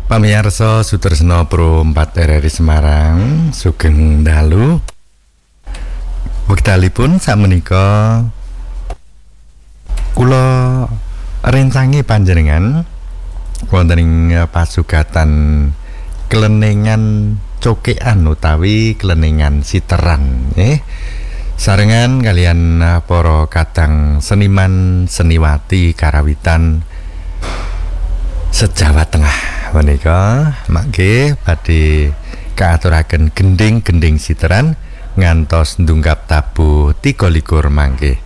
Pamirsa Sutresna Pro 4 RRI Semarang sugeng dalu. Wektalipun sakmenika kula rencangi panjenengan wonten ing pasugatan kelenengan cokean utawi kelenengan siteran sarengan kalian para kadang seniman seniwati karawitan sejawa Tengah menika mangke badhe kaaturaken gending-gending siteran ngantos ndunggap tabuh 23 mangke.